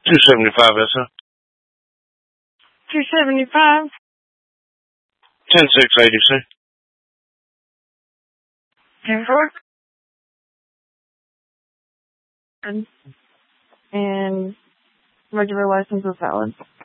275, yes, sir. 275. 10680, sir. 10-4. And regular license is valid.